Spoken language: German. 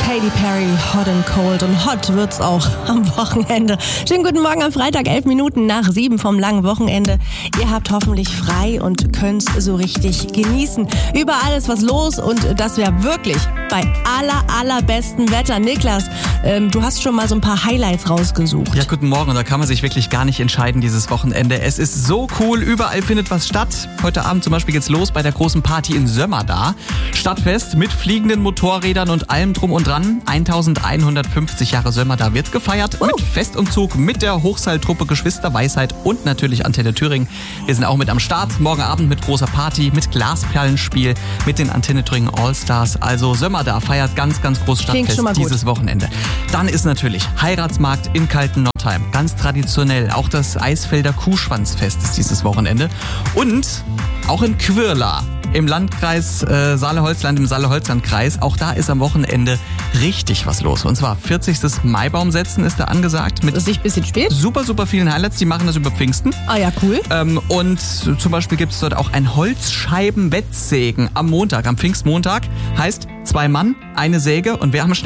Katy Perry, Hot and Cold, und hot wird's auch am Wochenende. Schönen guten Morgen am Freitag, 11 Minuten nach 7 vom langen Wochenende. Ihr habt hoffentlich frei und könnt so richtig genießen. Überall ist was los und das wäre wirklich bei allerbestem Wetter. Niklas, du hast schon mal so ein paar Highlights rausgesucht. Ja, guten Morgen, und da kann man sich wirklich gar nicht entscheiden dieses Wochenende. Es ist so cool, überall findet was statt. Heute Abend zum Beispiel geht's los bei der großen Party in Sömmerda. Stadtfest mit fliegenden Motorrädern und allem drum und dran. 1150 Jahre Sömmerda wird gefeiert mit Festumzug, mit der Hochseiltruppe Geschwister Weisheit und natürlich Antenne Thüringen. Wir sind auch mit am Start. Morgen Abend mit großer Party, mit Glasperlenspiel, mit den Antenne Thüringen Allstars. Also Sömmerda feiert ganz groß Stadtfest dieses Wochenende. Dann ist natürlich Heiratsmarkt in Kalten-Nottheim. Ganz traditionell. Auch das Eisfelder Kuhschwanzfest ist dieses Wochenende. Und auch in Quirla im Landkreis Saale-Holzland, im Saale-Holzland-Kreis. Auch da ist am Wochenende richtig was los. Und zwar 40. Maibaumsetzen ist da angesagt. Mit ist nicht ein bisschen spät? Super vielen Highlights. Die machen das über Pfingsten. Ah ja, cool. Und zum Beispiel gibt es dort auch ein Holzscheiben-Wettsägen am Montag, am Pfingstmontag. Heißt 2 Mann, eine Säge, und wer am